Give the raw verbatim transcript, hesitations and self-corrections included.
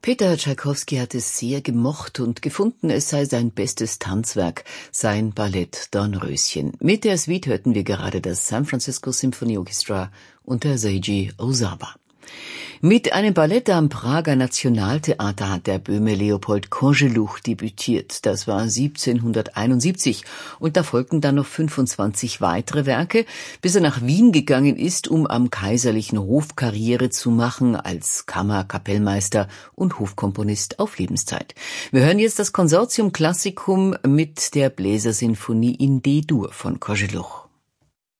Peter Tschaikowski hat es sehr gemocht und gefunden, es sei sein bestes Tanzwerk, sein Ballett Dornröschen. Mit der Suite hörten wir gerade das San Francisco Symphony Orchestra unter Seiji Ozawa. Mit einem Ballett am Prager Nationaltheater hat der Böhme Leopold Koželuch debütiert. Das war siebzehnhunderteinundsiebzig und da folgten dann noch fünfundzwanzig weitere Werke, bis er nach Wien gegangen ist, um am kaiserlichen Hof Karriere zu machen als Kammerkapellmeister und Hofkomponist auf Lebenszeit. Wir hören jetzt das Konsortium Classicum mit der Bläsersinfonie in D-Dur von Koželuch.